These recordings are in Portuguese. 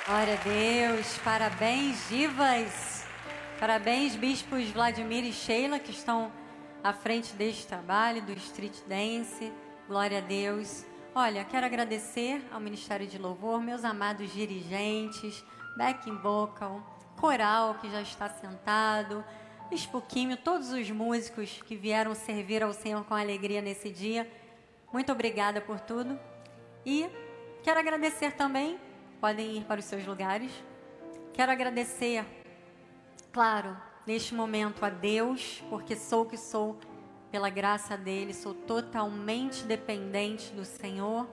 Glória a Deus, parabéns divas, parabéns bispos Vladimir e Sheila que estão à frente deste trabalho do Street Dance, glória a Deus. Olha, quero agradecer ao Ministério de Louvor, meus amados dirigentes, backing vocal, coral que já está sentado, Bispo Químio, todos os músicos que vieram servir ao Senhor com alegria nesse dia, muito obrigada por tudo. E quero agradecer também, podem ir para os seus lugares. Quero agradecer, claro, neste momento a Deus, porque sou o que sou, pela graça dEle, sou totalmente dependente do Senhor.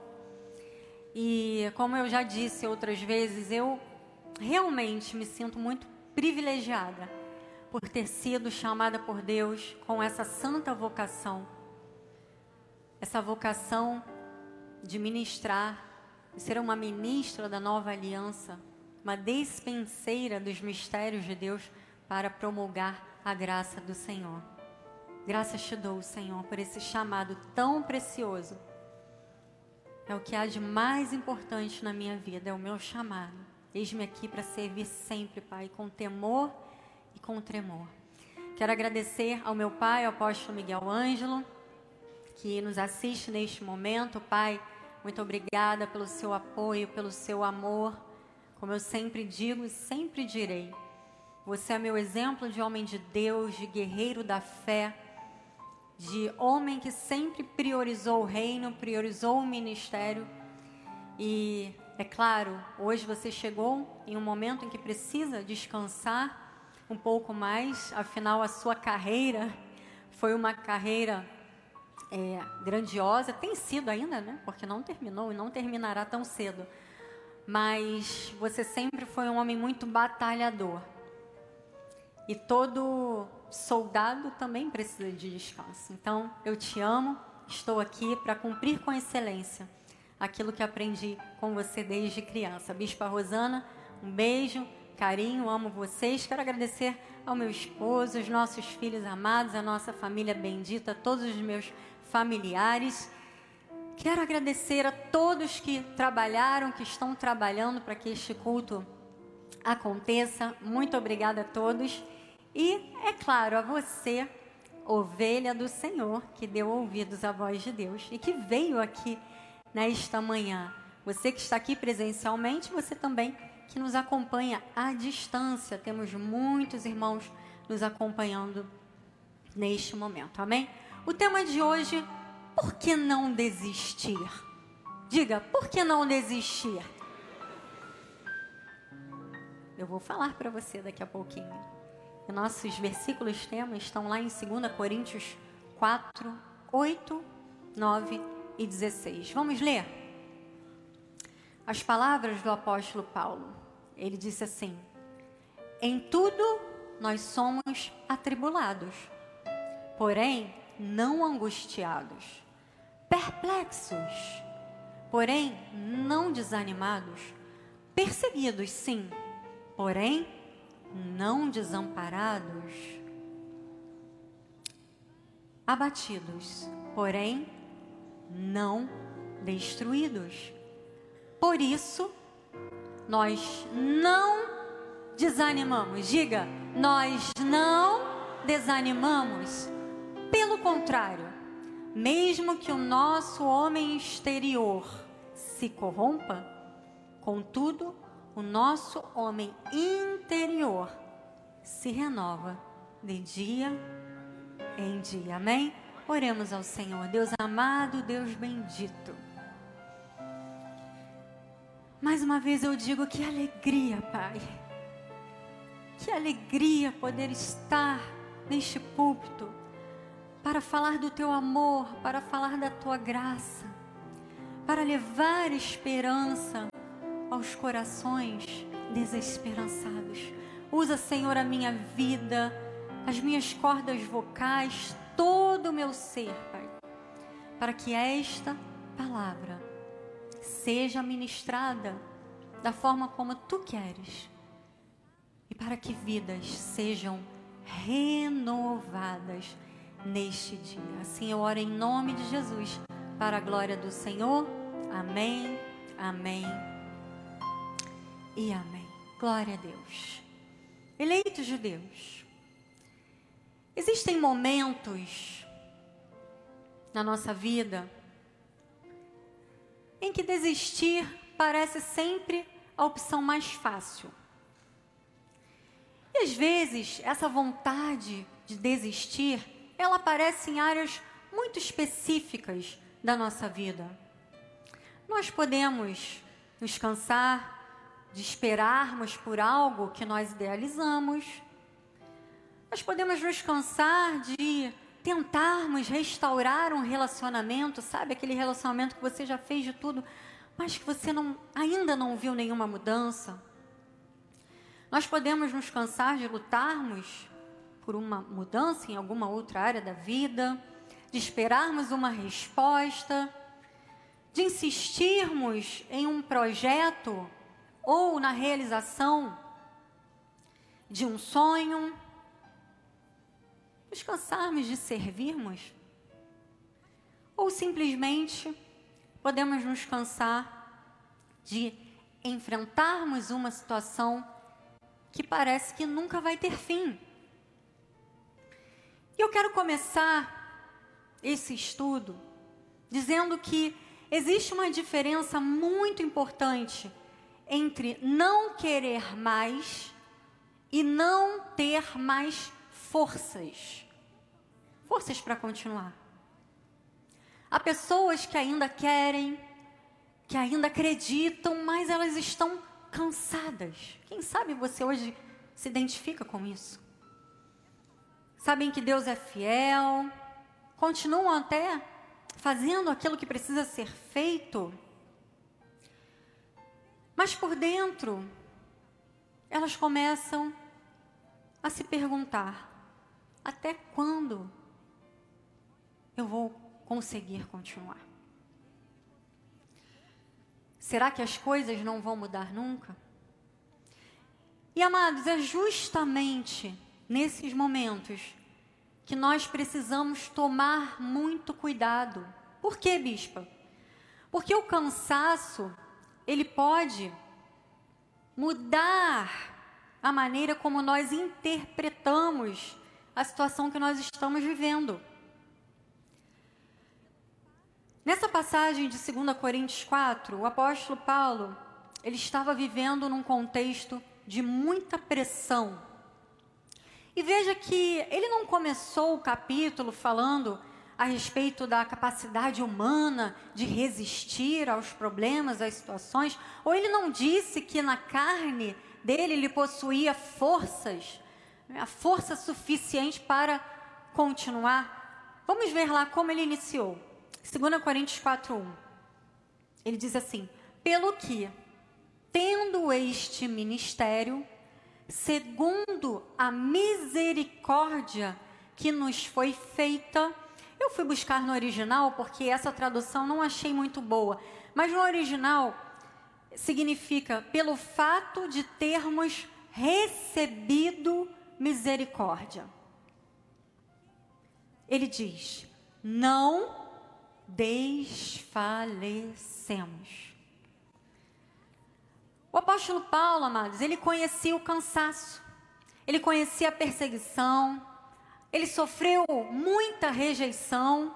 E como eu já disse outras vezes, eu realmente me sinto muito privilegiada por ter sido chamada por Deus com essa santa vocação. Essa vocação de ministrar, de ser uma ministra da nova aliança, uma despenseira dos mistérios de Deus para promulgar a graça do Senhor. Graças te dou, Senhor, por esse chamado tão precioso. É o que há de mais importante na minha vida, é o meu chamado. Eis-me aqui para servir sempre, Pai, com temor e com tremor. Quero agradecer ao meu pai, ao apóstolo Miguel Ângelo, que nos assiste neste momento. Pai, muito obrigada pelo seu apoio, pelo seu amor. Como eu sempre digo e sempre direi, você é meu exemplo de homem de Deus, de guerreiro da fé, de homem que sempre priorizou o reino, priorizou o ministério. E, é claro, hoje você chegou em um momento em que precisa descansar um pouco mais. Afinal, a sua carreira foi uma carreira grandiosa, tem sido ainda, né? Porque não terminou e não terminará tão cedo. Mas você sempre foi um homem muito batalhador. E todo soldado também precisa de descanso. Então, eu te amo, estou aqui para cumprir com excelência aquilo que aprendi com você desde criança. Bispa Rosana, um beijo, carinho, amo vocês. Quero agradecer ao meu esposo, os nossos filhos amados, a nossa família bendita, todos os meus familiares. Quero agradecer a todos que trabalharam, que estão trabalhando para que este culto aconteça. Muito obrigada a todos. E, é claro, a você, ovelha do Senhor, que deu ouvidos à voz de Deus e que veio aqui nesta manhã. Você que está aqui presencialmente, você também que nos acompanha à distância. Temos muitos irmãos nos acompanhando neste momento. Amém? O tema de hoje, por que não desistir? Diga, por que não desistir? Eu vou falar para você daqui a pouquinho. E nossos versículos tema estão lá em 2 Coríntios 4, 8, 9 e 16. Vamos ler? As palavras do apóstolo Paulo. Ele disse assim: em tudo nós somos atribulados, porém não angustiados, perplexos, porém não desanimados, perseguidos sim, porém não desamparados, abatidos, porém não destruídos. Por isso nós não desanimamos. Diga, nós não desanimamos. Pelo contrário, mesmo que o nosso homem exterior se corrompa, contudo, o nosso homem interior se renova de dia em dia. Amém? Oremos ao Senhor. Deus amado, Deus bendito. Mais uma vez eu digo, que alegria, Pai. Que alegria poder estar neste púlpito para falar do Teu amor, para falar da Tua graça, para levar esperança aos corações desesperançados. Usa, Senhor, a minha vida, as minhas cordas vocais, todo o meu ser, Pai, para que esta palavra seja ministrada da forma como Tu queres e para que vidas sejam renovadas neste dia. Assim eu oro em nome de Jesus, para a glória do Senhor. Amém, amém e amém. Glória a Deus. Eleitos de Deus, existem momentos na nossa vida em que desistir parece sempre a opção mais fácil. E às vezes, essa vontade de desistir, ela aparece em áreas muito específicas da nossa vida. Nós podemos nos cansar de esperarmos por algo que nós idealizamos. Nós podemos nos cansar de tentarmos restaurar um relacionamento, sabe? Aquele relacionamento que você já fez de tudo, mas que você ainda não viu nenhuma mudança. Nós podemos nos cansar de lutarmos por uma mudança em alguma outra área da vida, de esperarmos uma resposta, de insistirmos em um projeto ou na realização de um sonho, nos cansarmos de servirmos, ou simplesmente podemos nos cansar de enfrentarmos uma situação que parece que nunca vai ter fim. E eu quero começar esse estudo dizendo que existe uma diferença muito importante entre não querer mais e não ter mais forças para continuar. Há pessoas que ainda querem, que ainda acreditam, mas elas estão cansadas. Quem sabe você hoje se identifica com isso? Sabem que Deus é fiel, continuam até fazendo aquilo que precisa ser feito, mas por dentro elas começam a se perguntar: até quando eu vou conseguir continuar? Será que as coisas não vão mudar nunca? E amados, é justamente nesses momentos que nós precisamos tomar muito cuidado. Por quê, bispa? Porque o cansaço, ele pode mudar a maneira como nós interpretamos a situação que nós estamos vivendo. Nessa passagem de 2 Coríntios 4, o apóstolo Paulo, ele estava vivendo num contexto de muita pressão. E veja que ele não começou o capítulo falando a respeito da capacidade humana de resistir aos problemas, às situações, ou ele não disse que na carne dele ele possuía forças, a força suficiente para continuar. Vamos ver lá como ele iniciou. 2 Coríntios 4:1. Ele diz assim: pelo que, tendo este ministério, segundo a misericórdia que nos foi feita. Eu fui buscar no original porque essa tradução não achei muito boa, mas no original significa pelo fato de termos recebido misericórdia. Ele diz: não desfalecemos. O apóstolo Paulo, amados, ele conhecia o cansaço, ele conhecia a perseguição, ele sofreu muita rejeição,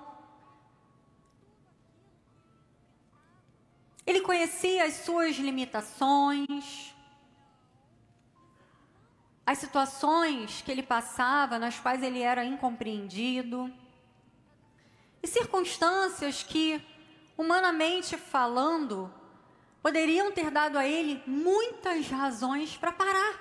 ele conhecia as suas limitações, as situações que ele passava, nas quais ele era incompreendido, e circunstâncias que, humanamente falando, poderiam ter dado a ele muitas razões para parar.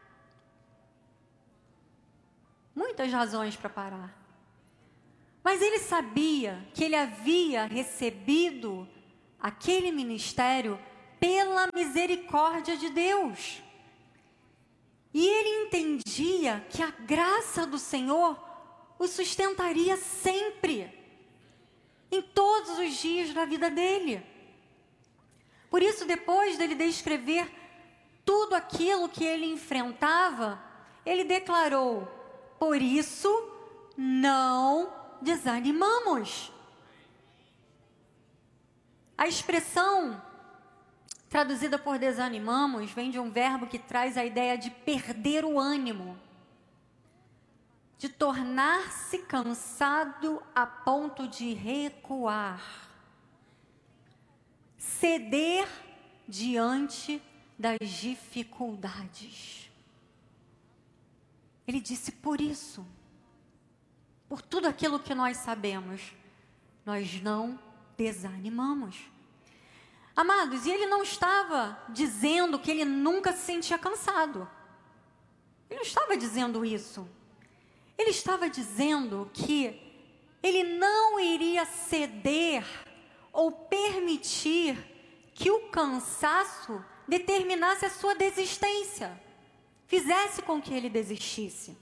Muitas razões para parar. Mas ele sabia que ele havia recebido aquele ministério pela misericórdia de Deus. E ele entendia que a graça do Senhor o sustentaria sempre, em todos os dias da vida dele. Por isso, depois dele descrever tudo aquilo que ele enfrentava, ele declarou: por isso, não desanimamos. A expressão traduzida por desanimamos, vem de um verbo que traz a ideia de perder o ânimo, de tornar-se cansado a ponto de recuar, ceder diante das dificuldades. Ele disse: por isso, por tudo aquilo que nós sabemos, nós não desanimamos. Amados, e ele não estava dizendo que ele nunca se sentia cansado. Ele não estava dizendo isso. Ele estava dizendo que ele não iria ceder ou permitir que o cansaço determinasse a sua desistência, fizesse com que ele desistisse.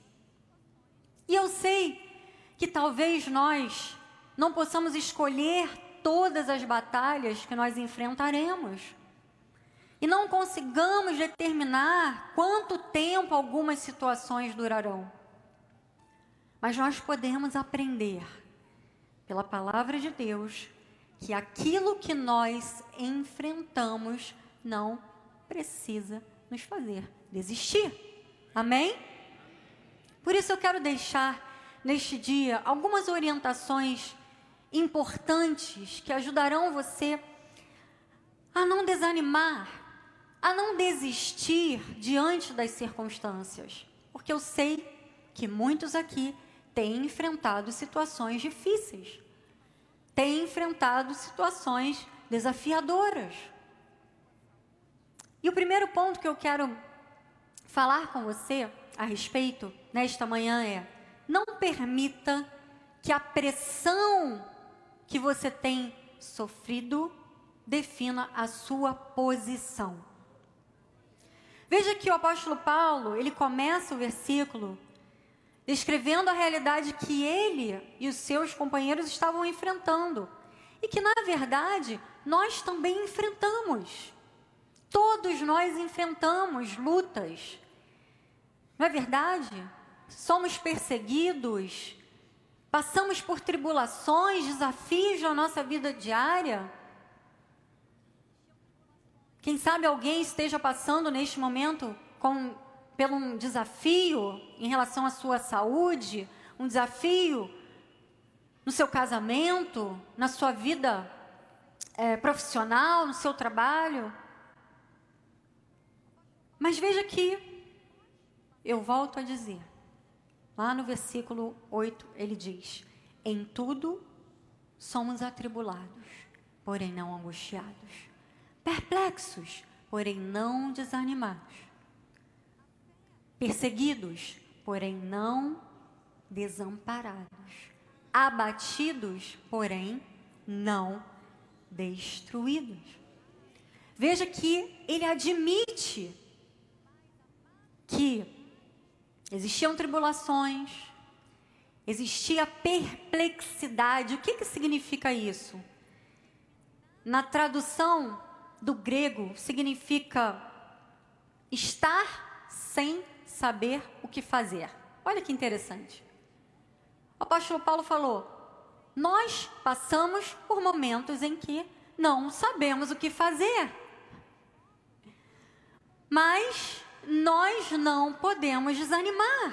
E eu sei que talvez nós não possamos escolher todas as batalhas que nós enfrentaremos e não consigamos determinar quanto tempo algumas situações durarão. Mas nós podemos aprender pela palavra de Deus que aquilo que nós enfrentamos não precisa nos fazer desistir. Amém? Por isso eu quero deixar neste dia algumas orientações importantes que ajudarão você a não desanimar, a não desistir diante das circunstâncias. Porque eu sei que muitos aqui têm enfrentado situações difíceis, têm enfrentado situações desafiadoras. E o primeiro ponto que eu quero falar com você a respeito nesta manhã é: não permita que a pressão que você tem sofrido defina a sua posição. Veja que o apóstolo Paulo, ele começa o versículo descrevendo a realidade que ele e os seus companheiros estavam enfrentando. E que, na verdade, nós também enfrentamos. Todos nós enfrentamos lutas. Não é verdade? Somos perseguidos, passamos por tribulações, desafios na nossa vida diária. Quem sabe alguém esteja passando neste momento pelo um desafio em relação à sua saúde, um desafio no seu casamento, na sua vida profissional, no seu trabalho. Mas veja que eu volto a dizer, lá no versículo 8, ele diz: em tudo somos atribulados, porém não angustiados, perplexos, porém não desanimados, perseguidos, porém não desamparados, abatidos, porém não destruídos. Veja que ele admite que existiam tribulações, existia perplexidade. O que significa isso? Na tradução do grego, significa estar sem saber o que fazer. Olha que interessante. O apóstolo Paulo falou: nós passamos por momentos em que não sabemos o que fazer. Mas nós não podemos desanimar.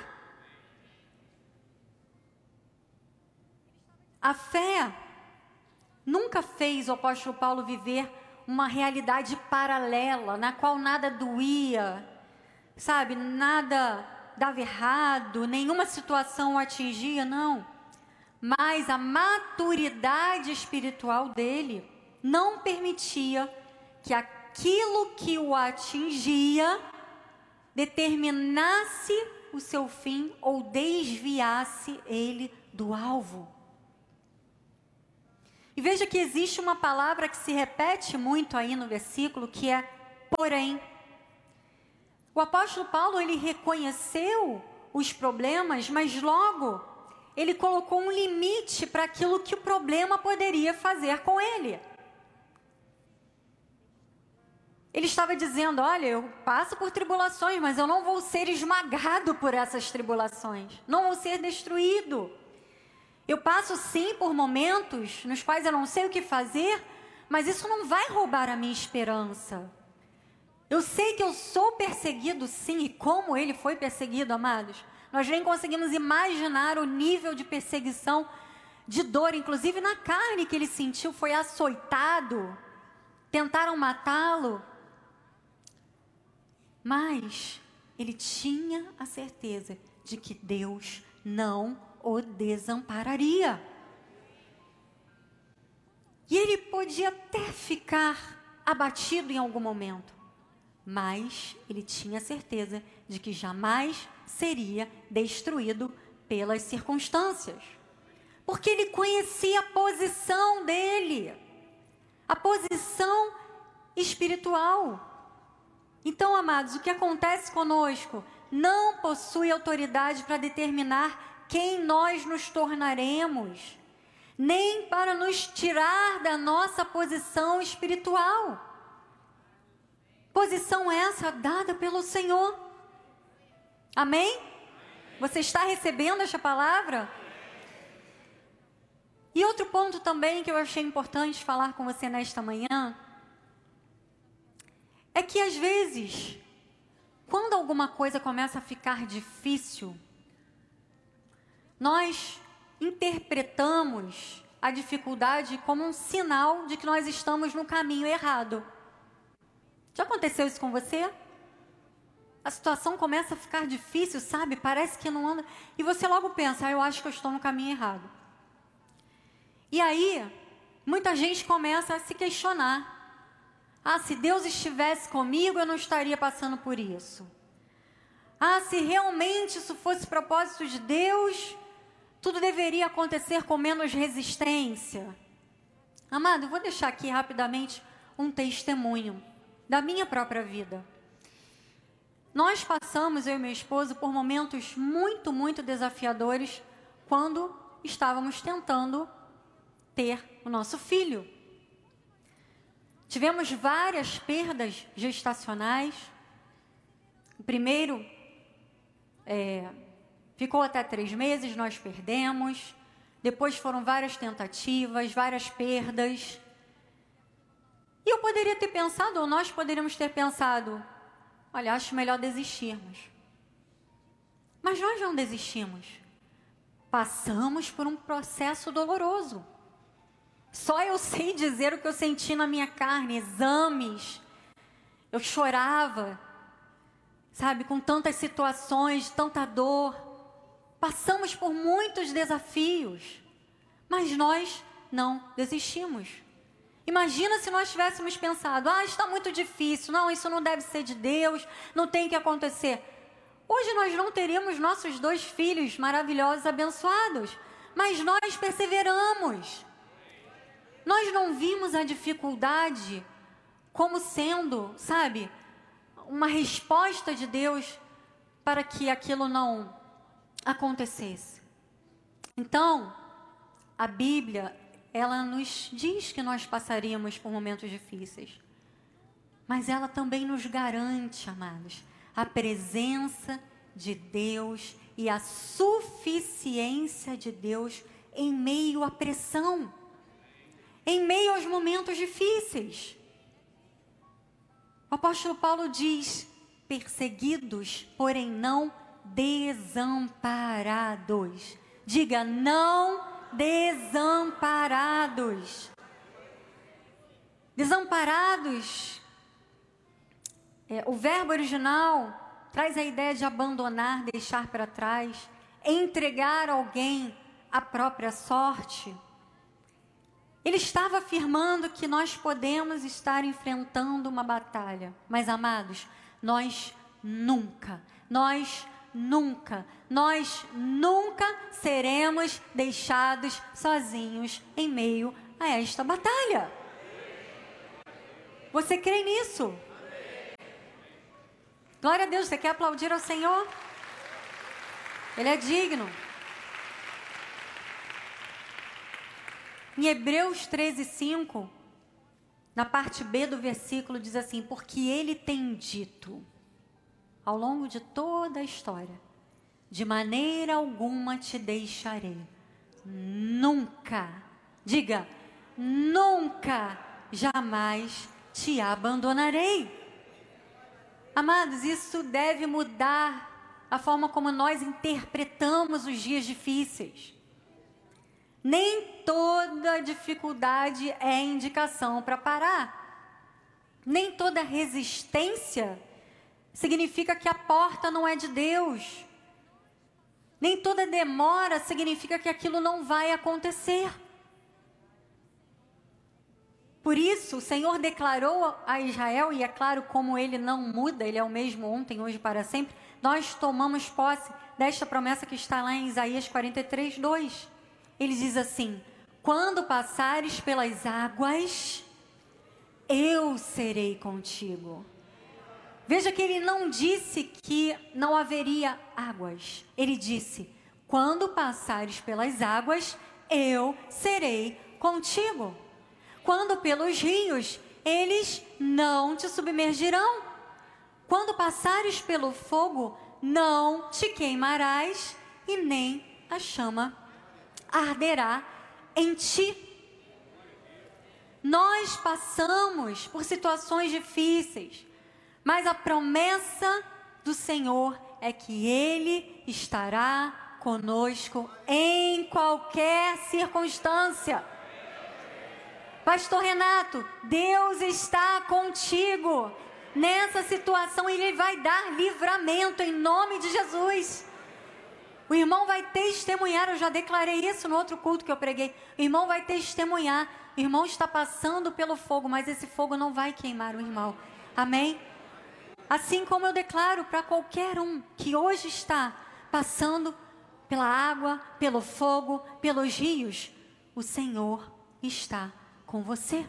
A fé nunca fez o apóstolo Paulo viver uma realidade paralela, na qual nada doía, sabe, nada dava errado, nenhuma situação o atingia, não. Mas a maturidade espiritual dele não permitia que aquilo que o atingia determinasse o seu fim ou desviasse ele do alvo. E veja que existe uma palavra que se repete muito aí no versículo, que é porém. O apóstolo Paulo, ele reconheceu os problemas, mas logo ele colocou um limite para aquilo que o problema poderia fazer com ele. Ele estava dizendo: olha, eu passo por tribulações, mas eu não vou ser esmagado por essas tribulações, não vou ser destruído. Eu passo sim por momentos nos quais eu não sei o que fazer, mas isso não vai roubar a minha esperança. Eu sei que eu sou perseguido, sim, e como ele foi perseguido, amados. Nós nem conseguimos imaginar o nível de perseguição, de dor, inclusive na carne que ele sentiu, foi açoitado, tentaram matá-lo. Mas ele tinha a certeza de que Deus não o desampararia. E ele podia até ficar abatido em algum momento, mas ele tinha certeza de que jamais seria destruído pelas circunstâncias, porque ele conhecia a posição dele, a posição espiritual. Então, amados, o que acontece conosco não possui autoridade para determinar quem nós nos tornaremos, nem para nos tirar da nossa posição espiritual. Posição essa dada pelo Senhor. Amém? Você está recebendo esta palavra? E outro ponto também que eu achei importante falar com você nesta manhã, é que às vezes, quando alguma coisa começa a ficar difícil, nós interpretamos a dificuldade como um sinal de que nós estamos no caminho errado. Já aconteceu isso com você? A situação começa a ficar difícil, sabe? Parece que não anda. E você logo pensa, eu acho que eu estou no caminho errado. E aí, muita gente começa a se questionar. Se Deus estivesse comigo, eu não estaria passando por isso. Se realmente isso fosse propósito de Deus, tudo deveria acontecer com menos resistência. Amado, eu vou deixar aqui rapidamente um testemunho da minha própria vida. Nós passamos, eu e meu esposo, por momentos muito, muito desafiadores quando estávamos tentando ter o nosso filho. Tivemos várias perdas gestacionais. O primeiro ficou até 3 meses, nós perdemos. Depois foram várias tentativas, várias perdas. E eu poderia ter pensado, ou nós poderíamos ter pensado, olha, acho melhor desistirmos. Mas nós não desistimos. Passamos por um processo doloroso. Só eu sei dizer o que eu senti na minha carne, exames. Eu chorava, sabe, com tantas situações, tanta dor. Passamos por muitos desafios, mas nós não desistimos. Imagina se nós tivéssemos pensado, está muito difícil, não, isso não deve ser de Deus, não tem que acontecer. Hoje nós não teríamos nossos 2 filhos maravilhosos, abençoados, mas nós perseveramos. Nós não vimos a dificuldade como sendo, sabe, uma resposta de Deus para que aquilo não acontecesse. Então, a Bíblia, ela nos diz que nós passaríamos por momentos difíceis, mas ela também nos garante, amados, a presença de Deus e a suficiência de Deus em meio à pressão, em meio aos momentos difíceis. O apóstolo Paulo diz, perseguidos, porém não desamparados. Diga, não desamparados. Desamparados, o verbo original traz a ideia de abandonar, deixar para trás, entregar alguém à própria sorte. Ele estava afirmando que nós podemos estar enfrentando uma batalha, mas amados, nós nunca seremos deixados sozinhos em meio a esta batalha. Você crê nisso? Glória a Deus, você quer aplaudir ao Senhor? Ele é digno. Em Hebreus 13:5, na parte B do versículo, diz assim, porque ele tem dito, ao longo de toda a história, de maneira alguma te deixarei, nunca, diga, nunca, jamais te abandonarei. Amados, isso deve mudar a forma como nós interpretamos os dias difíceis. Nem toda dificuldade é indicação para parar. Nem toda resistência significa que a porta não é de Deus. Nem toda demora significa que aquilo não vai acontecer. Por isso, o Senhor declarou a Israel, e é claro, como Ele não muda, Ele é o mesmo ontem, hoje e para sempre, nós tomamos posse desta promessa que está lá em Isaías 43, 2. Ele diz assim: quando passares pelas águas, eu serei contigo. Veja que Ele não disse que não haveria águas. Ele disse: quando passares pelas águas, eu serei contigo. Quando pelos rios, eles não te submergirão. Quando passares pelo fogo, não te queimarás, e nem a chama arderá em ti. Nós passamos por situações difíceis, mas a promessa do Senhor é que Ele estará conosco em qualquer circunstância. Pastor Renato, Deus está contigo. Nessa situação Ele vai dar livramento em nome de Jesus. O irmão vai testemunhar, eu já declarei isso no outro culto que eu preguei. O irmão vai testemunhar, o irmão está passando pelo fogo, mas esse fogo não vai queimar o irmão. Amém? Assim como eu declaro para qualquer um que hoje está passando pela água, pelo fogo, pelos rios, o Senhor está com você.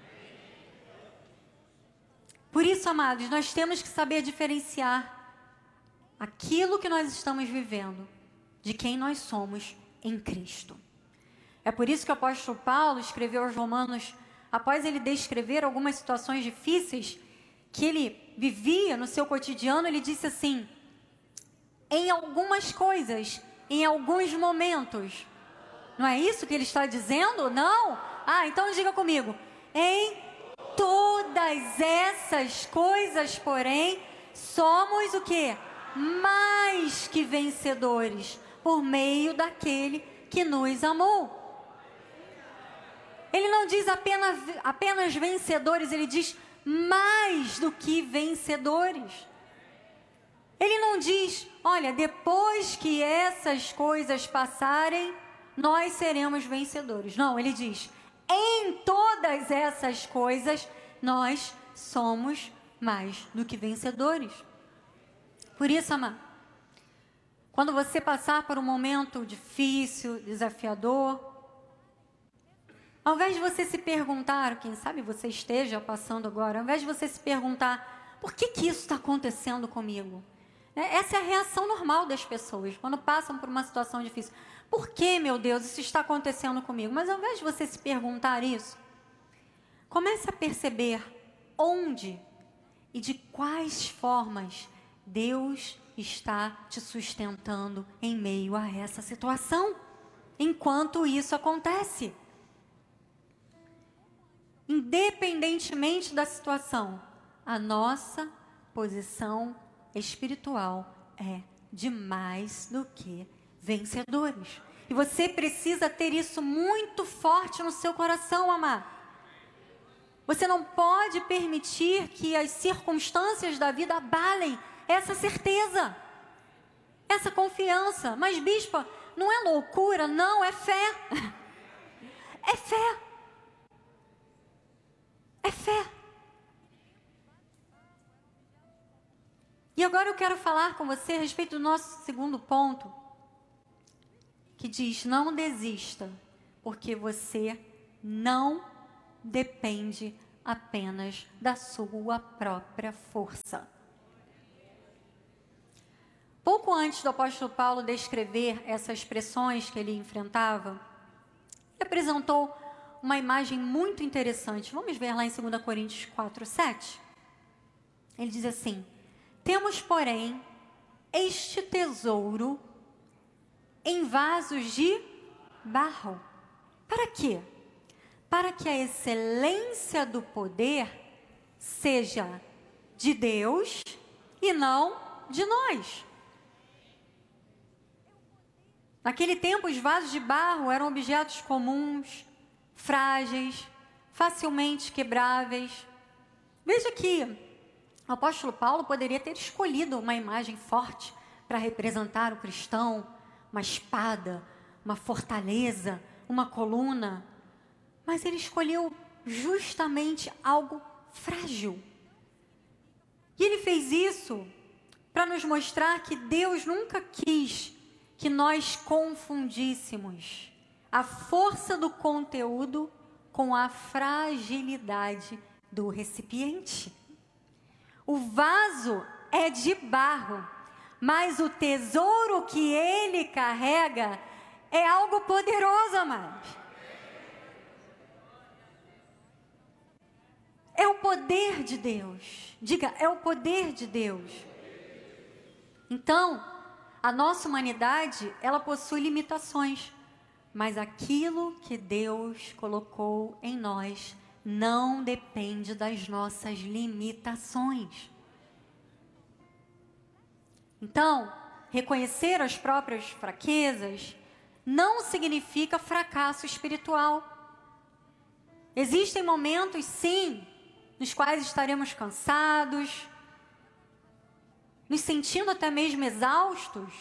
Por isso, amados, nós temos que saber diferenciar aquilo que nós estamos vivendo de quem nós somos em Cristo. É por isso que o apóstolo Paulo escreveu aos Romanos, após ele descrever algumas situações difíceis que ele vivia no seu cotidiano, ele disse assim: em algumas coisas, em alguns momentos. Não é isso que ele está dizendo? Não? Então diga comigo: em todas essas coisas, porém, somos o quê? Mais que vencedores, por meio daquele que nos amou. Ele não diz apenas vencedores, ele diz mais do que vencedores. Ele não diz: olha, depois que essas coisas passarem, nós seremos vencedores. Não, ele diz: em todas essas coisas, nós somos mais do que vencedores. Por isso, amado, quando você passar por um momento difícil, desafiador, ao invés de você se perguntar, quem sabe você esteja passando agora, ao invés de você se perguntar: por que isso está acontecendo comigo? Essa é a reação normal das pessoas, quando passam por uma situação difícil. Por que, meu Deus, isso está acontecendo comigo? Mas ao invés de você se perguntar isso, comece a perceber onde e de quais formas Deus está te sustentando em meio a essa situação, enquanto isso acontece. Independentemente da situação, a nossa posição espiritual é de mais do que vencedores. E você precisa ter isso muito forte no seu coração, amado. Você não pode permitir que as circunstâncias da vida abalem essa certeza, essa confiança. Mas, bispa, não é loucura, não, é fé. É fé. É fé. E agora eu quero falar com você a respeito do nosso segundo ponto, que diz: não desista, porque você não depende apenas da sua própria força. Pouco antes do apóstolo Paulo descrever essas expressões que ele enfrentava, ele apresentou uma imagem muito interessante. Vamos ver lá em 2 Coríntios 4, 7. Ele diz assim: temos, porém, este tesouro em vasos de barro. Para quê? Para que a excelência do poder seja de Deus e não de nós. Naquele tempo, os vasos de barro eram objetos comuns, frágeis, facilmente quebráveis. Veja que o apóstolo Paulo poderia ter escolhido uma imagem forte para representar o cristão, uma espada, uma fortaleza, uma coluna, mas ele escolheu justamente algo frágil. E ele fez isso para nos mostrar que Deus nunca quis que nós confundíssemos a força do conteúdo com a fragilidade do recipiente. O vaso é de barro, mas o tesouro que ele carrega é algo poderoso, amados. É o poder de Deus. Diga, é o poder de Deus. Então, a nossa humanidade, ela possui limitações, mas aquilo que Deus colocou em nós não depende das nossas limitações. Então, reconhecer as próprias fraquezas não significa fracasso espiritual. Existem momentos, sim, nos quais estaremos cansados, nos sentindo até mesmo exaustos,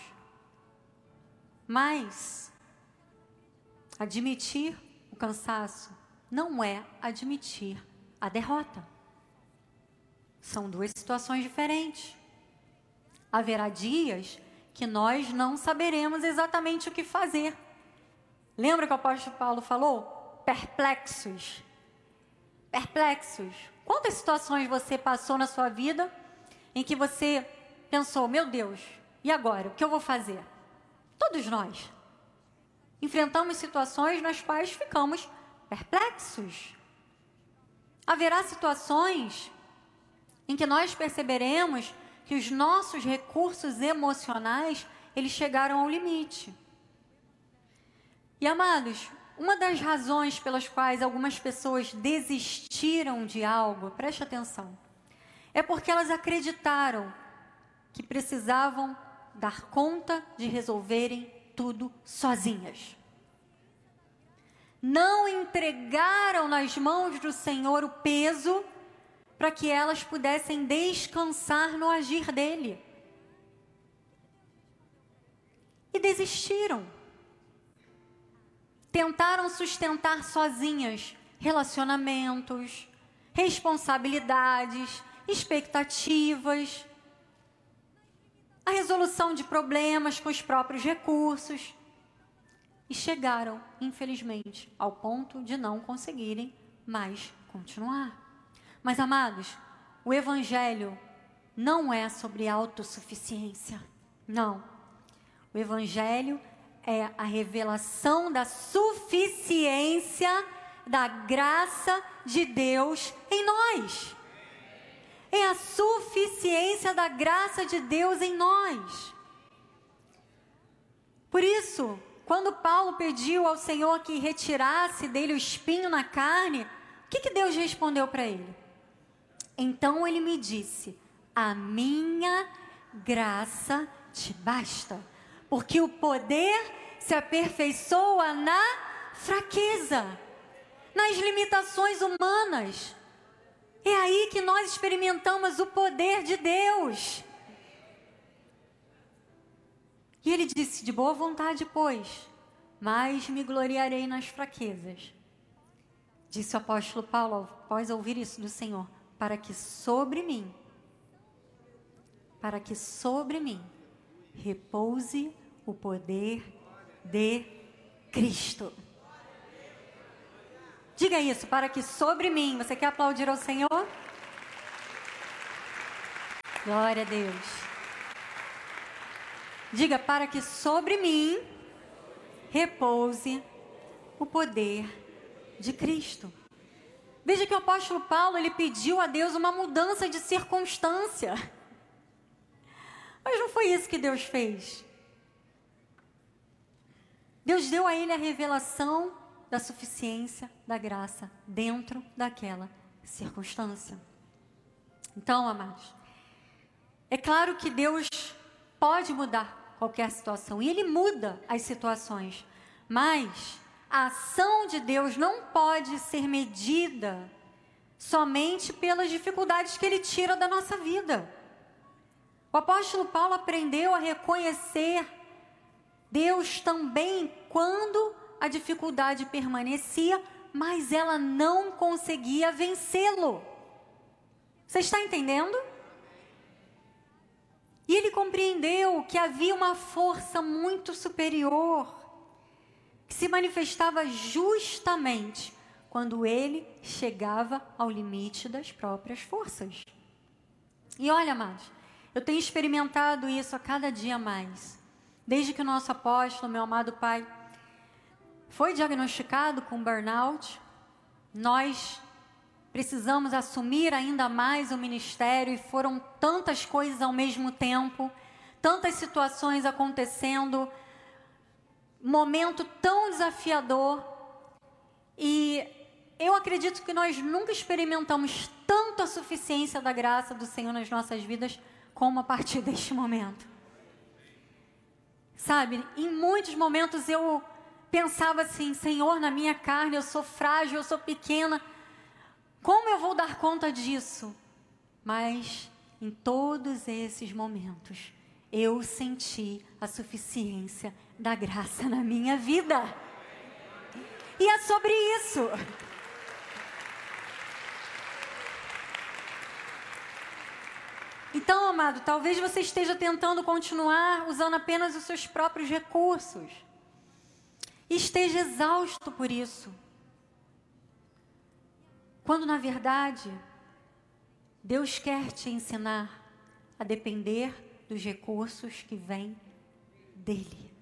mas admitir o cansaço não é admitir a derrota. São duas situações diferentes. Haverá dias que nós não saberemos exatamente o que fazer. Lembra que o apóstolo Paulo falou? Perplexos. Perplexos. Quantas situações você passou na sua vida em que você pensou, meu Deus, e agora? O que eu vou fazer? Todos nós enfrentamos situações nas quais ficamos perplexos. Haverá situações em que nós perceberemos que os nossos recursos emocionais, eles chegaram ao limite. E amados, uma das razões pelas quais algumas pessoas desistiram de algo, preste atenção, é porque elas acreditaram que precisavam dar conta de resolverem tudo sozinhas. Não entregaram nas mãos do Senhor o peso para que elas pudessem descansar no agir dele. E desistiram. Tentaram sustentar sozinhas relacionamentos, responsabilidades, expectativas, a resolução de problemas com os próprios recursos. E chegaram, infelizmente, ao ponto de não conseguirem mais continuar. Mas, amados, o Evangelho não é sobre autossuficiência. Não. O Evangelho é a revelação da suficiência da graça de Deus em nós. É a suficiência da graça de Deus em nós. Por isso, quando Paulo pediu ao Senhor que retirasse dele o espinho na carne, o que Deus respondeu para ele? Então ele me disse, a minha graça te basta, porque o poder se aperfeiçoa na fraqueza, nas limitações humanas. É aí que nós experimentamos o poder de Deus. E ele disse, de boa vontade, pois, mas me gloriarei nas fraquezas. Disse o apóstolo Paulo, após ouvir isso do Senhor, para que sobre mim repouse o poder de Cristo. Diga isso, para que sobre mim, você quer aplaudir ao Senhor? Glória a Deus. Diga, para que sobre mim repouse o poder de Cristo. Veja que o apóstolo Paulo, ele pediu a Deus uma mudança de circunstância. Mas não foi isso que Deus fez. Deus deu a ele a revelação da suficiência da graça dentro daquela circunstância. Então, amados, É claro que Deus pode mudar qualquer situação, e Ele muda as situações, mas a ação de Deus não pode ser medida somente pelas dificuldades que Ele tira da nossa vida. O apóstolo Paulo aprendeu a reconhecer Deus também quando a dificuldade permanecia, mas ela não conseguia vencê-lo. Você está entendendo? E ele compreendeu que havia uma força muito superior, que se manifestava justamente quando ele chegava ao limite das próprias forças. E olha, amados, eu tenho experimentado isso a cada dia mais. Desde que o nosso apóstolo, meu amado pai, foi diagnosticado com burnout, nós precisamos assumir ainda mais o ministério, e foram tantas coisas ao mesmo tempo, tantas situações acontecendo, momento tão desafiador, e eu acredito que nós nunca experimentamos tanto a suficiência da graça do Senhor nas nossas vidas como a partir deste momento. Sabe, em muitos momentos eu pensava assim: Senhor, na minha carne eu sou frágil, eu sou pequena, como eu vou dar conta disso? Mas em todos esses momentos eu senti a suficiência da graça na minha vida. E é sobre isso. Então, amado, talvez você esteja tentando continuar usando apenas os seus próprios recursos e esteja exausto por isso, quando na verdade Deus quer te ensinar a depender dos recursos que vêm dEle,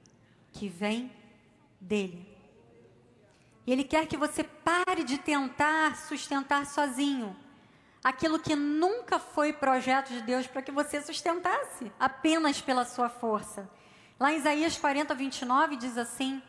E Ele quer que você pare de tentar sustentar sozinho aquilo que nunca foi projeto de Deus para que você sustentasse, apenas pela sua força. Lá em Isaías 40, 29 diz assim: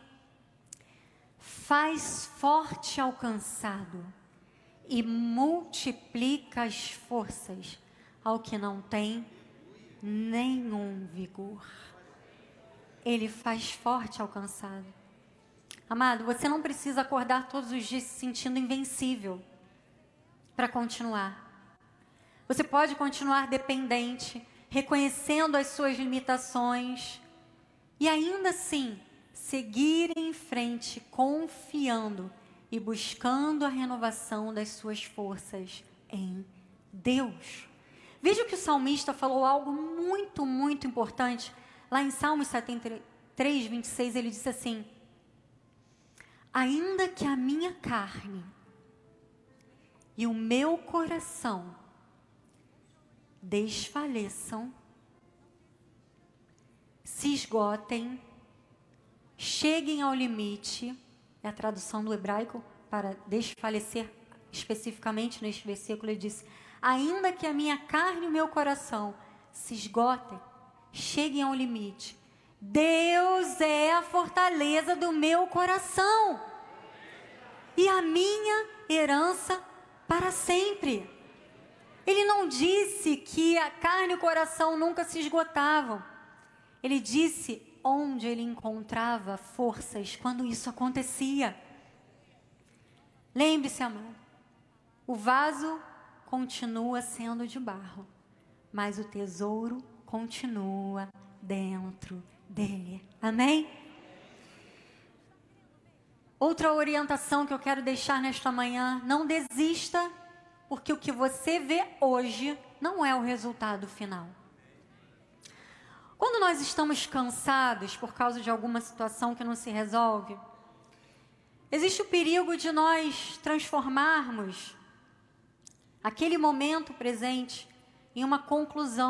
faz forte ao cansado e multiplica as forças ao que não tem nenhum vigor. Ele faz forte ao cansado. Amado, você não precisa acordar todos os dias se sentindo invencível para continuar. Você pode continuar dependente, reconhecendo as suas limitações e ainda assim seguir em frente, confiando e buscando a renovação das suas forças em Deus. Veja que o salmista falou algo muito, muito importante. Lá em Salmos 73, 26, ele disse assim: ainda que a minha carne e o meu coração desfaleçam, se esgotem, cheguem ao limite, é a tradução do hebraico para desfalecer especificamente neste versículo. Ele disse: ainda que a minha carne e o meu coração se esgotem, cheguem ao limite, Deus é a fortaleza do meu coração e a minha herança para sempre. Ele não disse que a carne e o coração nunca se esgotavam. Ele disse onde ele encontrava forças quando isso acontecia. Lembre-se, amado, o vaso continua sendo de barro, mas o tesouro continua dentro dele. Amém? Outra orientação que eu quero deixar nesta manhã: não desista, porque o que você vê hoje não é o resultado final. Quando nós estamos cansados por causa de alguma situação que não se resolve, existe o perigo de nós transformarmos aquele momento presente em uma conclusão